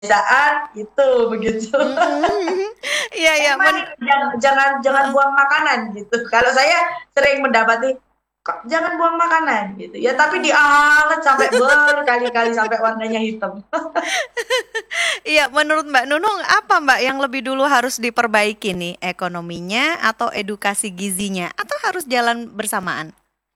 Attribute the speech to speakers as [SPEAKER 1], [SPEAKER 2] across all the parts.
[SPEAKER 1] kebiasaan itu begitu.
[SPEAKER 2] Mm-mm. Iya, iya,
[SPEAKER 1] Emang jangan
[SPEAKER 2] Heeh.
[SPEAKER 1] buang makanan gitu. Kalau saya sering mendapati kok jangan buang makanan gitu. Ya tapi
[SPEAKER 2] Heeh.
[SPEAKER 1] dianget sampai berkali-kali sampai warnanya hitam.
[SPEAKER 2] Iya, menurut Mbak Nunung apa Mbak yang lebih dulu harus diperbaiki nih, ekonominya atau edukasi gizinya atau harus jalan bersamaan?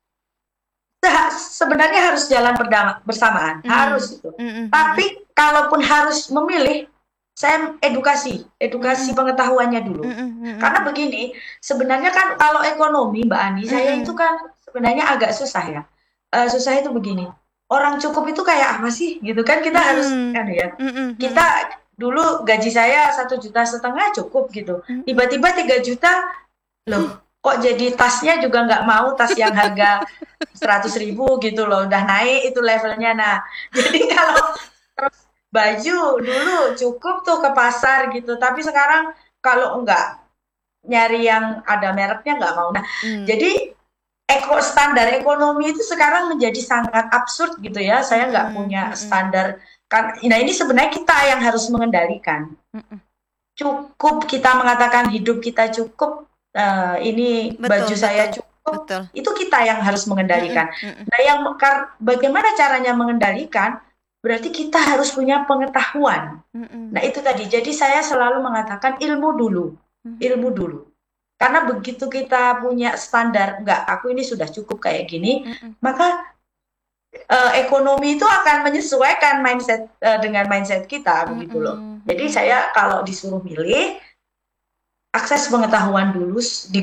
[SPEAKER 1] Sebenarnya harus jalan bersamaan,
[SPEAKER 2] Mmm,
[SPEAKER 1] harus itu.
[SPEAKER 2] mhm mhm,
[SPEAKER 1] Tapi kalaupun harus memilih, saya edukasi
[SPEAKER 2] mmm,
[SPEAKER 1] pengetahuannya dulu.
[SPEAKER 2] mhm
[SPEAKER 1] Karena
[SPEAKER 2] mhm,
[SPEAKER 1] begini, sebenarnya kan kalau ekonomi Mbak Ani, saya itu
[SPEAKER 2] mhm,
[SPEAKER 1] kan sebenarnya agak susah ya. Susah itu begini, orang cukup itu kayak apa sih gitu kan kita harus
[SPEAKER 2] mhm,
[SPEAKER 1] kan ya.
[SPEAKER 2] mhm
[SPEAKER 1] Kita
[SPEAKER 2] mhm,
[SPEAKER 1] dulu gaji saya 1,5 juta cukup gitu.
[SPEAKER 2] mhm,
[SPEAKER 1] Tiba-tiba 3 juta. Loh, kok jadi tasnya juga nggak mau tas yang harga 100 ribu gitu loh, udah naik itu levelnya. Nah, jadi kalau terus baju dulu cukup tuh ke pasar gitu, tapi sekarang kalau enggak nyari yang ada mereknya nggak mau. Nah,
[SPEAKER 2] mmm,
[SPEAKER 1] jadi standar ekonomi itu sekarang menjadi sangat absurd gitu ya. Saya nggak
[SPEAKER 2] mhm
[SPEAKER 1] punya
[SPEAKER 2] mhm,
[SPEAKER 1] standar kan. Nah, ini sebenarnya kita yang harus mengendalikan.
[SPEAKER 2] mhm,
[SPEAKER 1] Cukup kita mengatakan hidup kita cukup, ini
[SPEAKER 2] betul
[SPEAKER 1] baju saya
[SPEAKER 2] betul
[SPEAKER 1] cukup,
[SPEAKER 2] betul,
[SPEAKER 1] itu kita yang harus
[SPEAKER 2] mhm
[SPEAKER 1] mengendalikan.
[SPEAKER 2] mhm,
[SPEAKER 1] Nah, bagaimana caranya mengendalikan, berarti kita harus punya pengetahuan.
[SPEAKER 2] mhm
[SPEAKER 1] Nah, itu tadi. Jadi saya selalu mengatakan ilmu dulu,
[SPEAKER 2] mhm
[SPEAKER 1] ilmu dulu. Karena begitu kita punya standar, enggak, aku ini sudah cukup kayak gini,
[SPEAKER 2] mhm
[SPEAKER 1] maka ekonomi itu akan menyesuaikan dengan mindset kita begitu loh.
[SPEAKER 2] mhm
[SPEAKER 1] Jadi
[SPEAKER 2] mhm
[SPEAKER 1] saya kalau disuruh milih, akses pengetahuan dulu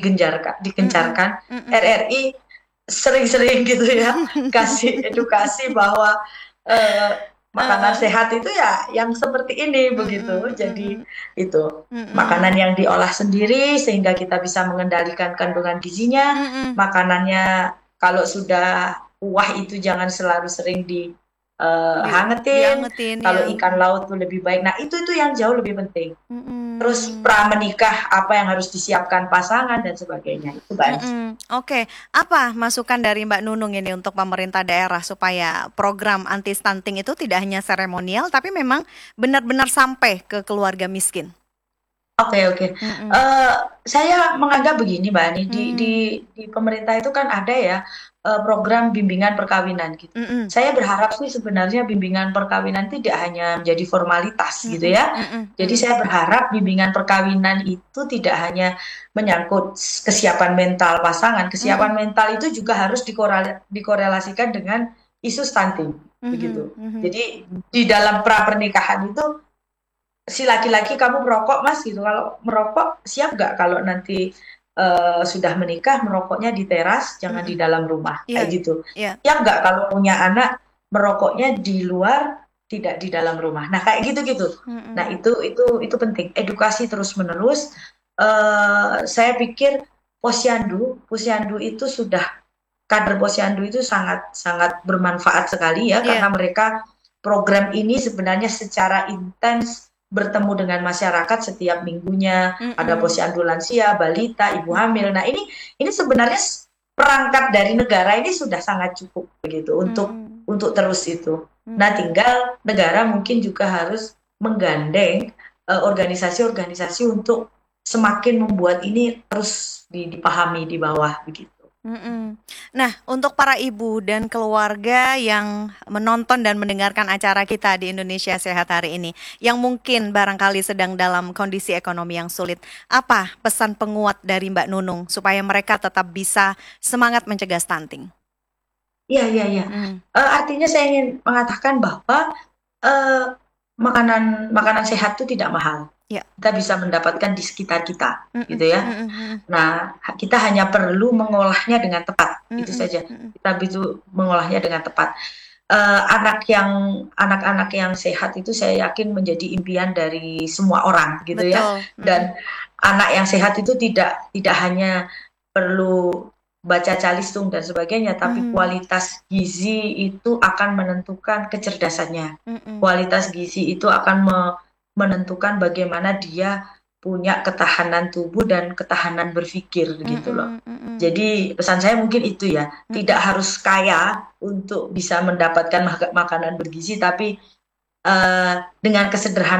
[SPEAKER 2] mhm
[SPEAKER 1] digencarkan.
[SPEAKER 2] mhm
[SPEAKER 1] RRI sering-sering gitu ya kasih edukasi bahwa eh, makanan
[SPEAKER 2] heeh,
[SPEAKER 1] sehat itu ya yang seperti ini begitu.
[SPEAKER 2] mhm
[SPEAKER 1] Jadi
[SPEAKER 2] mhm
[SPEAKER 1] itu makanan
[SPEAKER 2] mhm
[SPEAKER 1] yang diolah sendiri sehingga kita bisa mengendalikan kandungan gizinya.
[SPEAKER 2] mhm,
[SPEAKER 1] Makanannya kalau sudah kuah itu jangan selalu sering dihangetin.
[SPEAKER 2] diangetin
[SPEAKER 1] Kalau
[SPEAKER 2] ya,
[SPEAKER 1] ikan laut tuh lebih baik. Nah, itu yang jauh lebih penting. Terus
[SPEAKER 2] mhm.
[SPEAKER 1] pra menikah apa yang harus disiapkan pasangan dan sebagainya itu banyak.
[SPEAKER 2] Oke. Apa masukan dari Mbak Nunung ini untuk pemerintah daerah supaya program anti stunting itu tidak hanya seremonial, tapi memang benar-benar sampai ke keluarga miskin?
[SPEAKER 1] Oke, oke.
[SPEAKER 2] Mhm.
[SPEAKER 1] Saya menganggap begini Mbak Ani,
[SPEAKER 2] Mmm,
[SPEAKER 1] di pemerintah itu kan ada ya program bimbingan perkawinan gitu.
[SPEAKER 2] mhm,
[SPEAKER 1] Saya berharap sih sebenarnya bimbingan perkawinan tidak hanya menjadi formalitas gitu
[SPEAKER 2] mhm
[SPEAKER 1] ya.
[SPEAKER 2] mhm
[SPEAKER 1] Jadi
[SPEAKER 2] mhm
[SPEAKER 1] saya berharap bimbingan perkawinan itu tidak hanya menyangkut kesiapan mental pasangan, kesiapan
[SPEAKER 2] mhm
[SPEAKER 1] mental itu juga harus dikorelasikan dengan isu stunting
[SPEAKER 2] mhm
[SPEAKER 1] begitu.
[SPEAKER 2] mhm
[SPEAKER 1] Jadi di dalam pra pernikahan itu si laki-laki kamu merokok mas gitu, kalau merokok siap nggak kalau nanti sudah menikah merokoknya di teras jangan di
[SPEAKER 2] mhm.
[SPEAKER 1] dalam rumah
[SPEAKER 2] Iya
[SPEAKER 1] kayak gitu,
[SPEAKER 2] iya.
[SPEAKER 1] siap nggak kalau punya anak merokoknya di luar tidak di dalam rumah, nah kayak gitu-gitu. Nah
[SPEAKER 2] Mhm
[SPEAKER 1] itu penting edukasi terus menerus. Saya pikir posyandu posyandu itu sudah kader posyandu itu sangat sangat bermanfaat sekali ya karena
[SPEAKER 2] iya.
[SPEAKER 1] mereka program ini sebenarnya secara intens bertemu dengan masyarakat setiap minggunya, ada
[SPEAKER 2] Mhm
[SPEAKER 1] posyandu lansia, balita, ibu hamil.
[SPEAKER 2] mhm
[SPEAKER 1] Nah, ini sebenarnya perangkat dari negara ini sudah sangat cukup begitu
[SPEAKER 2] mhm
[SPEAKER 1] untuk terus itu. Nah,
[SPEAKER 2] mhm
[SPEAKER 1] tinggal negara mungkin juga harus menggandeng organisasi-organisasi untuk semakin membuat ini terus dipahami di bawah begitu.
[SPEAKER 2] mhm. Nah, untuk para ibu dan keluarga yang menonton dan mendengarkan acara kita di Indonesia Sehat hari ini, yang mungkin barangkali sedang dalam kondisi ekonomi yang sulit, apa pesan penguat dari Mbak Nunung supaya mereka tetap bisa semangat mencegah stunting?
[SPEAKER 1] Iya, iya, iya.
[SPEAKER 2] Mhm,
[SPEAKER 1] Artinya saya ingin mengatakan bahwa eh, makanan makanan sehat itu tidak mahal.
[SPEAKER 2] ya,
[SPEAKER 1] Kita bisa mendapatkan di sekitar kita,
[SPEAKER 2] mhm
[SPEAKER 1] gitu ya.
[SPEAKER 2] mhm mhm,
[SPEAKER 1] Nah, kita hanya perlu mengolahnya dengan tepat, itu
[SPEAKER 2] mhm
[SPEAKER 1] saja.
[SPEAKER 2] mhm,
[SPEAKER 1] Kita bisa mengolahnya dengan tepat. Anak-anak yang sehat itu saya yakin menjadi impian dari semua orang, gitu ya.
[SPEAKER 2] betul, mhm
[SPEAKER 1] Dan anak yang sehat itu tidak hanya perlu baca calistung dan sebagainya, tapi
[SPEAKER 2] mhm
[SPEAKER 1] kualitas gizi itu akan menentukan kecerdasannya.
[SPEAKER 2] mhm
[SPEAKER 1] Kualitas gizi itu akan menentukan bagaimana dia punya ketahanan tubuh dan ketahanan berpikir gitu loh.
[SPEAKER 2] mhm mhm
[SPEAKER 1] Jadi pesan saya mungkin itu ya, tidak
[SPEAKER 2] mhm
[SPEAKER 1] harus kaya untuk bisa mendapatkan makanan bergizi, tapi dengan kesederhanaan